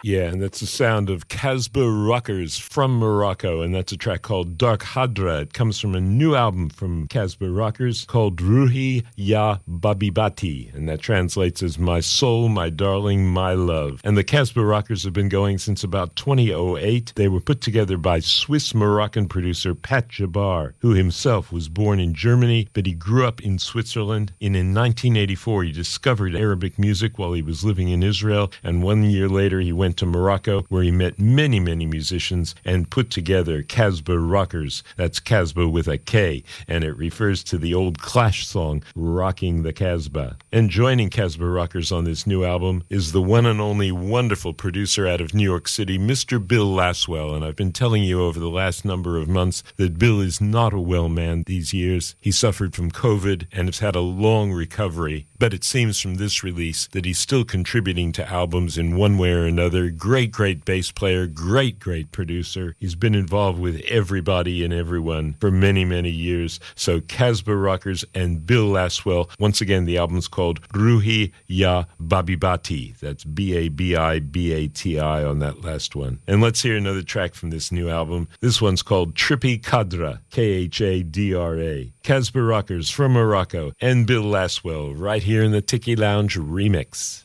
Yeah, and that's the sound of Casbah Rockers from Morocco, and that's a track called Dark Hadra. It comes from a new album from Casbah Rockers called Ruhi Ya Babibati, and that translates as My Soul, My Darling, My Love. And the Casbah Rockers have been going since about 2008. They were put together by Swiss-Moroccan producer Pat Jabbar, who himself was born in Germany, but he grew up in Switzerland. And in 1984, he discovered Arabic music while he was living in Israel, and 1 year later he went to Morocco, where he met many, many musicians and put together Casbah Rockers. That's Casbah with a K, and it refers to the old Clash song, Rocking the Casbah. And joining Casbah Rockers on this new album is the one and only wonderful producer out of New York City, Mr. Bill Laswell. And I've been telling you over the last number of months that Bill is not a well man these years. He suffered from COVID and has had a long recovery, but it seems from this release that he's still contributing to albums in one way or another. Great, great bass player, great, great producer. He's been involved with everybody and everyone for many, many years. So Casbah Rockers and Bill Laswell. Once again, the album's called Ruhi Ya Babibati. That's Babibati on that last one. And let's hear another track from this new album. This one's called Trippy Khadra, Khadra. Casbah Rockers from Morocco and Bill Laswell right here in the Tiki Lounge remix.